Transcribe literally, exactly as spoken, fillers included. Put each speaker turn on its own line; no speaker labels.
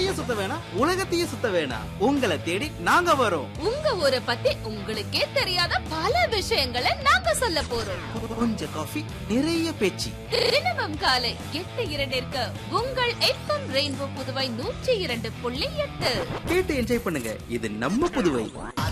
ஊரையே சுத்த வேணாம், உலகத்தையே சுத்த வேணாம். உங்களை தேடி நாங்க வரோம்.
உங்க ஊரை பத்தி உங்களுக்கே தெரியாத பல விஷயங்களை நாங்க சொல்ல போறோம்.
கொஞ்சம் காஃபி, நிறைய பேச்சு.
தினமும் காலை எட்டு இரண்டிற்கு உங்கள் எஃப்எம் ரெயின்போ புதுவை நூற்றி இரண்டு புள்ளி எட்டு
கேட்டு என்ஜாய் பண்ணுங்க. இது நம்ம புதுவை.